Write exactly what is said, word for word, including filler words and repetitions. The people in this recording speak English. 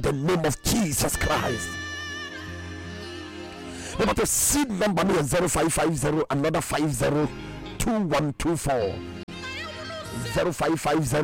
the name of Jesus Christ. Number two, seed number me is zero five five zero, another five zero two one two four zero five five zero